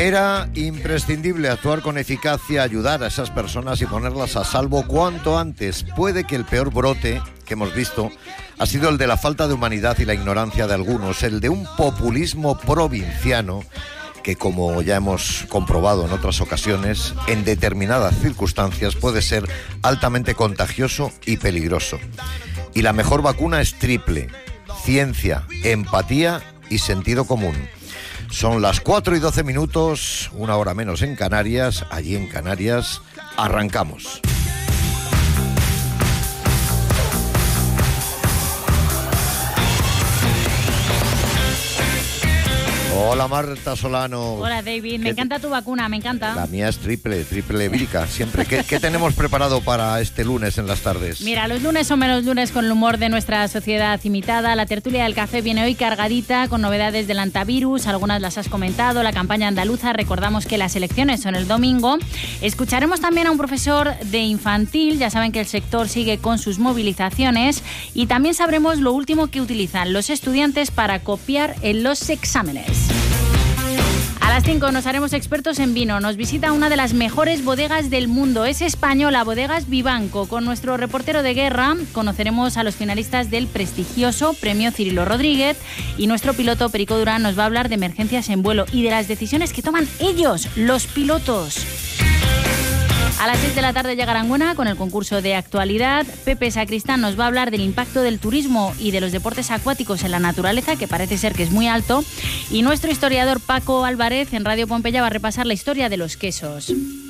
Era imprescindible actuar con eficacia, ayudar a esas personas y ponerlas a salvo cuanto antes. Puede que el peor brote que hemos visto ha sido el de la falta de humanidad y la ignorancia de algunos, el de un populismo provinciano que, como ya hemos comprobado en otras ocasiones, en determinadas circunstancias puede ser altamente contagioso y peligroso. Y la mejor vacuna es triple: ciencia, empatía y sentido común. Son las 4:12, 1 hora menos en Canarias. Allí en Canarias arrancamos. Hola Marta Solano. Hola David, me encanta tu vacuna, me encanta. La mía es triple vírica, siempre. ¿Qué tenemos preparado para este lunes en las tardes? Mira, los lunes son menos lunes con el humor de nuestra sociedad imitada. La tertulia del café viene hoy cargadita con novedades del antivirus, algunas las has comentado, la campaña andaluza, recordamos que las elecciones son el domingo. Escucharemos también a un profesor de infantil, ya saben que el sector sigue con sus movilizaciones, y también sabremos lo último que utilizan los estudiantes para copiar en los exámenes. A las 5 nos haremos expertos en vino. Nos visita una de las mejores bodegas del mundo. Es española, Bodegas Vivanco. Con nuestro reportero de guerra conoceremos a los finalistas del prestigioso Premio Cirilo Rodríguez, y nuestro piloto Perico Durán nos va a hablar de emergencias en vuelo y de las decisiones que toman ellos, los pilotos. A las 6 de la tarde llega Aranguena con el concurso de actualidad. Pepe Sacristán nos va a hablar del impacto del turismo y de los deportes acuáticos en la naturaleza, que parece ser que es muy alto. Y nuestro historiador Paco Álvarez en Radio Pompeya va a repasar la historia de los quesos.